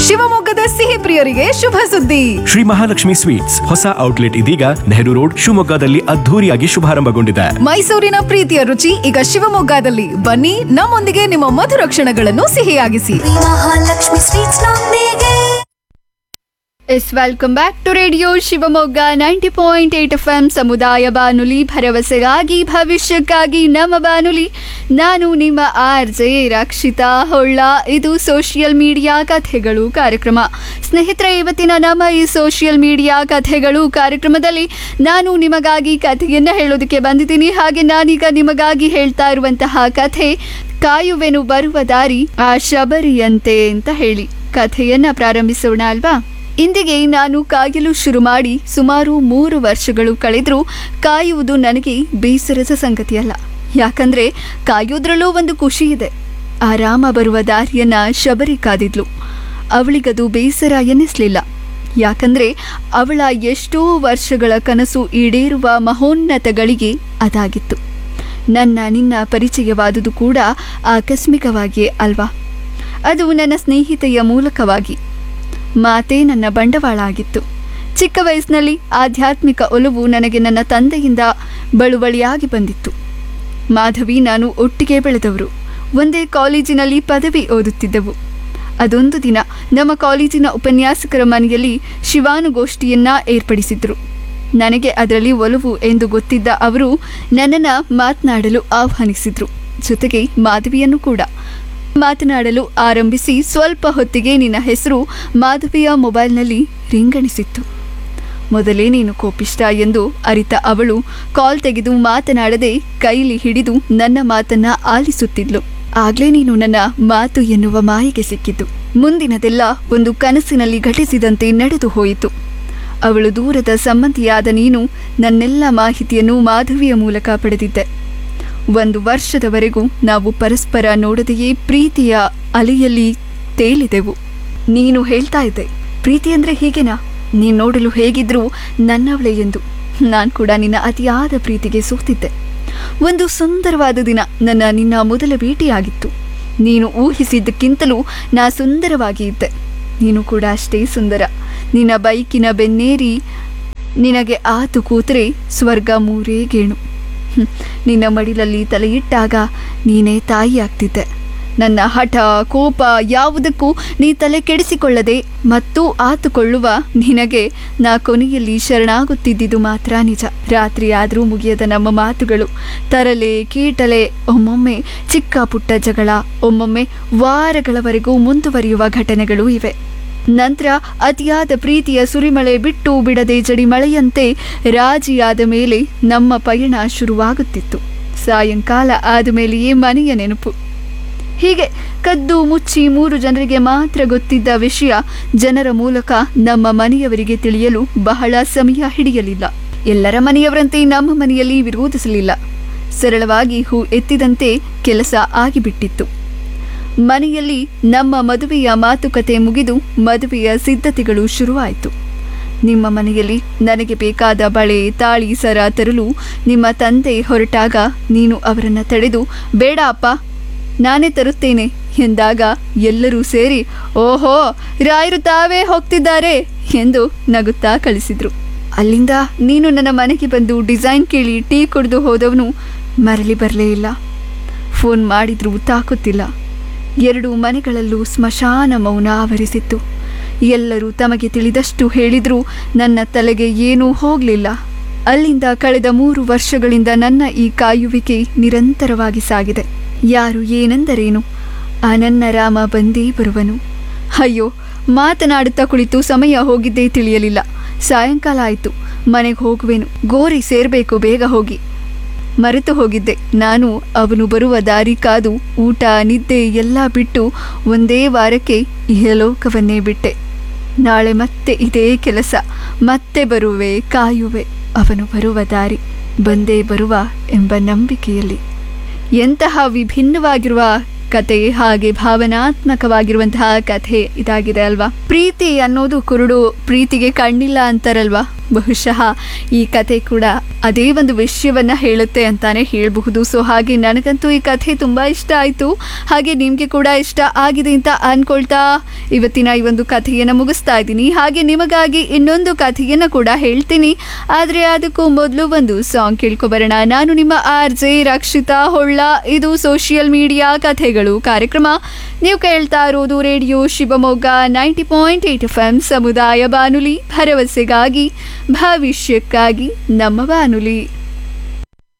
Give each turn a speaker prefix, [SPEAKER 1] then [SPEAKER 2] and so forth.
[SPEAKER 1] ಶಿವಮೊಗ್ಗದ ಸಿಹಿ ಪ್ರಿಯರಿಗೆ ಶುಭ ಸುದ್ದಿ.
[SPEAKER 2] ಶ್ರೀ ಮಹಾಲಕ್ಷ್ಮಿ ಸ್ವೀಟ್ಸ್ ಹೊಸ ಔಟ್ಲೆಟ್ ಇದೀಗ ನೆಹರು ರೋಡ್ ಶಿವಮೊಗ್ಗದಲ್ಲಿ ಅದ್ಧೂರಿಯಾಗಿ ಶುಭಾರಂಭಗೊಂಡಿದೆ.
[SPEAKER 1] ಮೈಸೂರಿನ ಪ್ರೀತಿಯ ರುಚಿ ಈಗ ಶಿವಮೊಗ್ಗದಲ್ಲಿ. ಬನ್ನಿ, ನಮ್ಮೊಂದಿಗೆ ನಿಮ್ಮ ಮಧುರ ಕ್ಷಣಗಳನ್ನು ಸಿಹಿಯಾಗಿಸಿ.
[SPEAKER 3] ಮಹಾಲಕ್ಷ್ಮಿ ಸ್ವೀಟ್ಸ್ ನೊಂದಿಗೆ.
[SPEAKER 4] S welcome back to radio Shivamogga 90.8 FM ಸಮುದಾಯ ಬಾನುಲಿ, ಭರವಸೆಗಾಗಿ ಭವಿಷ್ಯಕ್ಕಾಗಿ ನಮ್ಮ ಬಾನುಲಿ. ನಾನು ನಿಮ್ಮ RJ ರಕ್ಷಿತಾ ಹೊಳ್ಳ. ಇದು ಸೋಷಿಯಲ್ ಮೀಡಿಯಾ ಕಥೆಗಳು ಕಾರ್ಯಕ್ರಮ. ಸ್ನೇಹಿತರೆ, ಇವತ್ತಿನ ನಮ್ಮ ಈ ಸೋಷಿಯಲ್ ಮೀಡಿಯಾ ಕಥೆಗಳು ಕಾರ್ಯಕ್ರಮದಲ್ಲಿ ನಾನು ನಿಮಗಾಗಿ ಕಥೆಯನ್ನು ಹೇಳೋದಕ್ಕೆ ಬಂದಿದ್ದೀನಿ. ಹಾಗೆ ನಾನೀಗ ನಿಮಗಾಗಿ ಹೇಳ್ತಾ ಇರುವಂತಹ ಕಥೆ ಕಾಯುವೆನು ಬರುವ ದಾರಿ ಆ ಶಬರಿಯಂತೆ ಅಂತ ಹೇಳಿ ಕಥೆಯನ್ನ ಪ್ರಾರಂಭಿಸೋಣ ಅಲ್ವಾ. ಇಂದಿಗೆ ನಾನು ಕಾಯಲು ಶುರು ಮಾಡಿ ಸುಮಾರು 3 ವರ್ಷಗಳು ಕಳೆದರೂ ಕಾಯುವುದು ನನಗೆ ಬೇಸರದ ಸಂಗತಿಯಲ್ಲ. ಯಾಕಂದ್ರೆ ಕಾಯೋದ್ರಲ್ಲೂ ಒಂದು ಖುಷಿ ಇದೆ. ಆರಾಮ ಬರುವ ದಾರಿಯನ್ನ ಶಬರಿ ಕಾದಿದ್ಲು. ಅವಳಿಗದು ಬೇಸರ ಎನ್ನಿಸ್ಲಿಲ್ಲ. ಯಾಕಂದ್ರೆ ಅವಳ ಎಷ್ಟೋ ವರ್ಷಗಳ ಕನಸು ಈಡೇರುವ ಮಹೋನ್ನತಗಳಿಗೆ ಅದಾಗಿತ್ತು. ನಿನ್ನ ಪರಿಚಯವಾದುದು ಕೂಡ ಆಕಸ್ಮಿಕವಾಗಿಯೇ ಅಲ್ವಾ. ಅದು ನನ್ನ ಸ್ನೇಹಿತೆಯ ಮೂಲಕವಾಗಿ. ಮಾತೇ ನನ್ನ ಬಂಡವಾಳ ಆಗಿತ್ತು. ಚಿಕ್ಕ ವಯಸ್ಸಿನಲ್ಲಿ ಆಧ್ಯಾತ್ಮಿಕ ಒಲವು ನನಗೆ ನನ್ನ ತಂದೆಯಿಂದ ಬಳುವಳಿಯಾಗಿ ಬಂದಿತ್ತು. ಮಾಧವಿ ನಾನು ಒಟ್ಟಿಗೆ ಬೆಳೆದವರು. ಒಂದೇ ಕಾಲೇಜಿನಲ್ಲಿ ಪದವಿ ಓದುತ್ತಿದ್ದೆವು. ಅದೊಂದು ದಿನ ನಮ್ಮ ಕಾಲೇಜಿನ ಉಪನ್ಯಾಸಕರ ಮನೆಯಲ್ಲಿ ಶಿವಾನುಗೋಷ್ಠಿಯನ್ನ ಏರ್ಪಡಿಸಿದ್ರು. ನನಗೆ ಅದರಲ್ಲಿ ಒಲವು ಎಂದು ಗೊತ್ತಿದ್ದ ಅವರು ನನ್ನನ್ನು ಮಾತನಾಡಲು ಆಹ್ವಾನಿಸಿದ್ರು. ಜೊತೆಗೆ ಮಾಧವಿಯನ್ನು ಕೂಡ. ಮಾತನಾಡಲು ಆರಂಭಿಸಿ ಸ್ವಲ್ಪ ಹೊತ್ತಿಗೆ ನಿನ್ನ ಹೆಸರು ಮಾಧವಿಯ ಮೊಬೈಲ್ನಲ್ಲಿ ರಿಂಗಣಿಸಿತ್ತು. ಮೊದಲೇ ನೀನು ಕೋಪಿಷ್ಟ ಎಂದು ಅರಿತ ಅವಳು ಕಾಲ್ ತೆಗೆದು ಮಾತನಾಡದೆ ಕೈಲಿ ಹಿಡಿದು ನನ್ನ ಮಾತನ್ನ ಆಲಿಸುತ್ತಿದ್ಲು. ಆಗ್ಲೇ ನೀನು ನನ್ನ ಮಾತು ಎನ್ನುವ ಮಾಯೆಗೆ ಸಿಕ್ಕಿತು. ಮುಂದಿನದೆಲ್ಲ ಒಂದು ಕನಸಿನಲ್ಲಿ ಘಟಿಸಿದಂತೆ ನಡೆದು ಹೋಯಿತು. ಅವಳು ದೂರದ ಸಂಬಂಧಿಯಾದ ನೀನು ನನ್ನೆಲ್ಲ ಮಾಹಿತಿಯನ್ನು ಮಾಧವಿಯ ಮೂಲಕ ಪಡೆದಿದ್ದೆ. 1 ವರ್ಷದವರೆಗೂ ನಾವು ಪರಸ್ಪರ ನೋಡದೆಯೇ ಪ್ರೀತಿಯ ಅಲೆಯಲ್ಲಿ ತೇಲಿದೆವು. ನೀನು ಹೇಳ್ತಾ ಇದ್ದೆ, ಪ್ರೀತಿ ಅಂದರೆ ಹೀಗೆನಾ, ನೀನು ನೋಡಲು ಹೇಗಿದ್ರೂ ನನ್ನವಳೆ ಎಂದು. ನಾನು ಕೂಡ ನಿನ್ನ ಅತಿಯಾದ ಪ್ರೀತಿಗೆ ಸೋತಿದ್ದೆ. ಒಂದು ಸುಂದರವಾದ ದಿನ ನಿನ್ನ ಮೊದಲ ಭೇಟಿಯಾಗಿತ್ತು. ನೀನು ಊಹಿಸಿದ್ದಕ್ಕಿಂತಲೂ ನಾ ಸುಂದರವಾಗಿ ಇದ್ದೆ. ನೀನು ಕೂಡ ಅಷ್ಟೇ ಸುಂದರ. ನಿನ್ನ ಬೈಕಿನ ಬೆನ್ನೇರಿ ನಿನಗೆ ಆತು ಕೂತರೆ ಸ್ವರ್ಗ 3 ಗೇಣು. ನಿನ್ನ ಮಡಿಲಲ್ಲಿ ತಲೆ ಇಟ್ಟಾಗ ನೀನೇ ತಾಯಿಯಾಗ್ತಿದ್ದೆ. ನನ್ನ ಹಠ ಕೋಪ ಯಾವುದಕ್ಕೂ ನೀ ತಲೆ ಕೆಡಿಸಿಕೊಳ್ಳದೆ ಮತ್ತು ಆತುಕೊಳ್ಳುವ ನಿನಗೆ ನಾ ಕೊನೆಯಲ್ಲಿ ಶರಣಾಗುತ್ತಿದ್ದುದು ಮಾತ್ರ ನಿಜ. ರಾತ್ರಿ ಆದರೂ ಮುಗಿಯದ ನಮ್ಮ ಮಾತುಗಳು, ತರಲೆ ಕೀಟಲೆ, ಒಮ್ಮೊಮ್ಮೆ ಚಿಕ್ಕ ಪುಟ್ಟ ಜಗಳ, ಒಮ್ಮೊಮ್ಮೆ ವಾರಗಳವರೆಗೂ ಮುಂದುವರಿಯುವ ಘಟನೆಗಳು ಇವೆ. ನಂತರ ಅತಿಯಾದ ಪ್ರೀತಿಯ ಸುರಿಮಳೆ ಬಿಟ್ಟು ಬಿಡದೆ ಜಡಿಮಳೆಯಂತೆ ರಾಜಿಯಾದ ಮೇಲೆ ನಮ್ಮ ಪಯಣ ಶುರುವಾಗುತ್ತಿತ್ತು. ಸಾಯಂಕಾಲ ಆದ ಮೇಲೆಯೇ ಮನೆಯ ನೆನಪು. ಹೀಗೆ ಕದ್ದು ಮುಚ್ಚಿ 3 ಜನರಿಗೆ ಮಾತ್ರ ಗೊತ್ತಿದ್ದ ವಿಷಯ ಜನರ ಮೂಲಕ ನಮ್ಮ ಮನೆಯವರಿಗೆ ತಿಳಿಯಲು ಬಹಳ ಸಮಯ ಹಿಡಿಯಲಿಲ್ಲ. ಎಲ್ಲರ ಮನೆಯವರಂತೆ ನಮ್ಮ ಮನೆಯಲ್ಲಿ ವಿರೋಧಿಸಲಿಲ್ಲ. ಸರಳವಾಗಿ ಹೂ ಎತ್ತಿದಂತೆ ಕೆಲಸ ಆಗಿಬಿಟ್ಟಿತ್ತು. ಮನೆಯಲ್ಲಿ ನಮ್ಮ ಮದುವೆಯ ಮಾತುಕತೆ ಮುಗಿದು ಮದುವೆಯ ಸಿದ್ಧತೆಗಳು ಶುರುವಾಯಿತು. ನಿಮ್ಮ ಮನೆಯಲ್ಲಿ ನನಗೆ ಬೇಕಾದ ಬಳೆ ತಾಳಿ ಸರ ತರಲು ನಿಮ್ಮ ತಂದೆ ಹೊರಟಾಗ ನೀನು ಅವರನ್ನು ತಡೆದು, ಬೇಡ ಅಪ್ಪ ನಾನೇ ತರುತ್ತೇನೆ ಎಂದಾಗ ಎಲ್ಲರೂ ಸೇರಿ, ಓಹೋ ರಾಯರು ತಾವೇ ಹೋಗ್ತಿದ್ದಾರೆ ಎಂದು ನಗುತ್ತಾ ಕಳಿಸಿದ್ರು. ಅಲ್ಲಿಂದ ನೀನು ನನ್ನ ಮನೆಗೆ ಬಂದು ಡಿಸೈನ್ ಕೇಳಿ ಟೀ ಕುಡಿದು ಹೋದವನು ಮರಳಿ ಬರಲೇ ಇಲ್ಲ. ಫೋನ್ ಮಾಡಿದ್ರೂ ತಾಕುತ್ತಿಲ್ಲ. 2 ಮನೆಗಳಲ್ಲೂ ಸ್ಮಶಾನ ಮೌನ ಆವರಿಸಿತ್ತು. ಎಲ್ಲರೂ ತಮಗೆ ತಿಳಿದಷ್ಟು ಹೇಳಿದರೂ ನನ್ನ ತಲೆಗೆ ಏನೂ ಹೋಗಲಿಲ್ಲ. ಅಲ್ಲಿಂದ ಕಳೆದ 3 ವರ್ಷಗಳಿಂದ ನನ್ನ ಈ ಕಾಯುವಿಕೆ ನಿರಂತರವಾಗಿ ಸಾಗಿದೆ. ಯಾರು ಏನೆಂದರೇನು, ಆ ನನ್ನ ರಾಮ ಬಂದೇ ಬರುವನು. ಅಯ್ಯೋ, ಮಾತನಾಡುತ್ತಾ ಕುಳಿತು ಸಮಯ ಹೋಗಿದ್ದೇ ತಿಳಿಯಲಿಲ್ಲ. ಸಾಯಂಕಾಲ ಆಯಿತು. ಮನೆಗೆ ಹೋಗುವೆನು. ಗೋರಿ ಸೇರಬೇಕು, ಬೇಗ ಹೋಗಿ. ಮರೆತು ಹೋಗಿದ್ದೆ. ನಾನು ಅವನು ಬರುವ ದಾರಿ ಕಾದು ಊಟ ನಿದ್ದೆ ಎಲ್ಲ ಬಿಟ್ಟು ಒಂದೇ ವಾರಕ್ಕೆ ಇಹಲೋಕವನ್ನೇ ಬಿಟ್ಟೆ. ನಾಳೆ ಮತ್ತೆ ಇದೇ ಕೆಲಸ. ಮತ್ತೆ ಬರುವೆ, ಕಾಯುವೆ. ಅವನು ಬರುವ ದಾರಿ ಬಂದೇ ಬರುವ ಎಂಬ ನಂಬಿಕೆಯಲ್ಲಿ. ಎಂತಹ ವಿಭಿನ್ನವಾಗಿರುವ ಕತೆ, ಹಾಗೆ ಭಾವನಾತ್ಮಕವಾಗಿರುವಂತಹ ಕಥೆ ಇದಾಗಿದೆ ಅಲ್ವಾ. ಪ್ರೀತಿ ಅನ್ನೋದು ಕುರುಡು, ಪ್ರೀತಿಗೆ ಕಣ್ಣಿಲ್ಲ ಅಂತಾರಲ್ವಾ. ಬಹುಶಃ ಈ ಕತೆ ಕೂಡ ಅದೇ ಒಂದು ವಿಷಯವನ್ನು ಹೇಳುತ್ತೆ ಅಂತಾನೆ ಹೇಳಬಹುದು. ಸೊ ಹಾಗೆ ನನಗಂತೂ ಈ ಕಥೆ ತುಂಬ ಇಷ್ಟ ಆಯಿತು. ಹಾಗೆ ನಿಮಗೆ ಕೂಡ ಇಷ್ಟ ಆಗಿದೆ ಅಂತ ಅಂದ್ಕೊಳ್ತಾ ಇವತ್ತಿನ ಈ ಒಂದು ಕಥೆಯನ್ನು ಮುಗಿಸ್ತಾ ಇದ್ದೀನಿ. ಹಾಗೆ ನಿಮಗಾಗಿ ಇನ್ನೊಂದು ಕಥೆಯನ್ನು ಕೂಡ ಹೇಳ್ತೀನಿ. ಆದರೆ ಅದಕ್ಕೂ ಮೊದಲು ಒಂದು ಸಾಂಗ್ ಕೇಳ್ಕೊಬರೋಣ. ನಾನು ನಿಮ್ಮ RJ ರಕ್ಷಿತಾ ಹೊಳ್ಳ. ಇದು ಸೋಷಿಯಲ್ ಮೀಡಿಯಾ ಕಥೆಗಳು ಕಾರ್ಯಕ್ರಮ. ನೀವು ಕೇಳ್ತಾ ಇರೋದು ರೇಡಿಯೋ ಶಿವಮೊಗ್ಗ 90.8 FM ಸಮುದಾಯ ಬಾನುಲಿ, ಭರವಸೆಗಾಗಿ ಭವಿಷ್ಯಕ್ಕಾಗಿ ನಮ್ಮ ಬಾನುಲಿ.